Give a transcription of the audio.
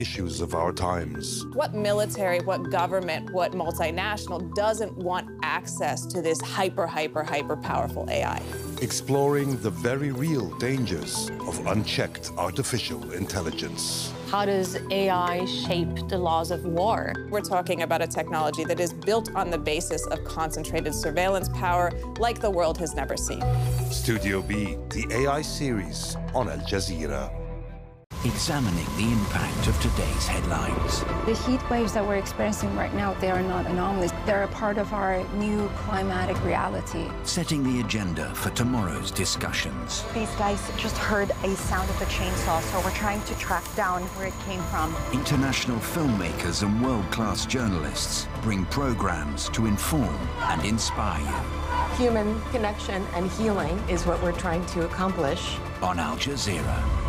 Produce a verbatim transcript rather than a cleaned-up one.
issues of our times. What military, what government, what multinational doesn't want access to this hyper, hyper, hyper powerful A I? Exploring the very real dangers of unchecked artificial intelligence. How does A I shape the laws of war? We're talking about a technology that is built on the basis of concentrated surveillance power like the world has never seen. Studio B, the A I series on Al Jazeera. Examining the impact of today's headlines. The heat waves that we're experiencing right now, they are not anomalies. They're a part of our new climatic reality. Setting the agenda for tomorrow's discussions. These guys just heard a sound of a chainsaw, so we're trying to track down where it came from. International filmmakers and world-class journalists bring programs to inform and inspire you. Human connection and healing is what we're trying to accomplish. On Al Jazeera.